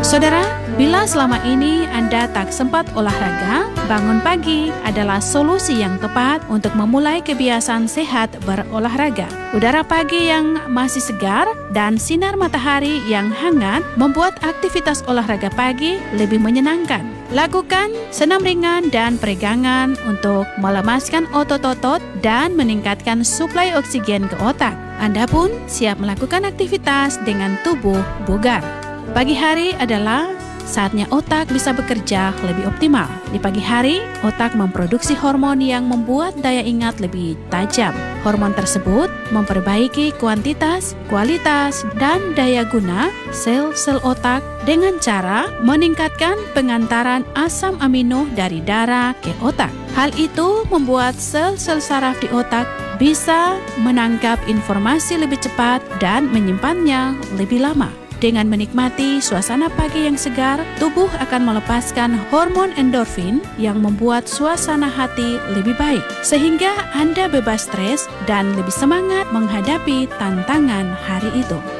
Saudara, bila selama ini Anda tak sempat olahraga, bangun pagi adalah solusi yang tepat untuk memulai kebiasaan sehat berolahraga. Udara pagi yang masih segar dan sinar matahari yang hangat membuat aktivitas olahraga pagi lebih menyenangkan. Lakukan senam ringan dan peregangan untuk melemaskan otot-otot dan meningkatkan suplai oksigen ke otak. Anda pun siap melakukan aktivitas dengan tubuh bugar. Pagi hari adalah saatnya otak bisa bekerja lebih optimal. Di pagi hari, otak memproduksi hormon yang membuat daya ingat lebih tajam. Hormon tersebut memperbaiki kuantitas, kualitas, dan daya guna sel-sel otak dengan cara meningkatkan pengantaran asam amino dari darah ke otak. Hal itu membuat sel-sel saraf di otak bisa menangkap informasi lebih cepat dan menyimpannya lebih lama. Dengan menikmati suasana pagi yang segar, tubuh akan melepaskan hormon endorfin yang membuat suasana hati lebih baik, sehingga Anda bebas stres dan lebih semangat menghadapi tantangan hari itu.